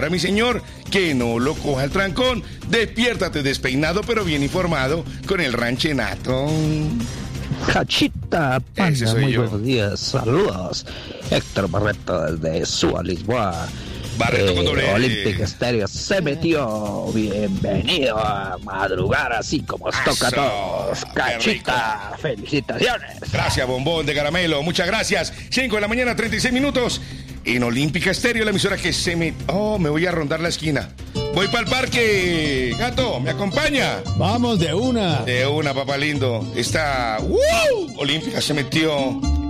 Para mi señor, que no lo coja el trancón. Despiértate despeinado pero bien informado con el ranchenato. Cachita, panda, muy buenos días, saludos. Héctor Barreto desde Suá, Lisboa. Barreto con doble. Olympic Stereo se metió. Bienvenido a madrugar así como os toca a todos. Cachita, felicitaciones. Gracias, bombón de caramelo, muchas gracias. 5 de la mañana, 36 minutos. En Olímpica Estéreo, la emisora que se me... Oh, me voy a rondar la esquina. Voy para el parque. Gato, ¿me acompaña? Vamos de una. De una, papá lindo. Está... ¡Olímpica se metió.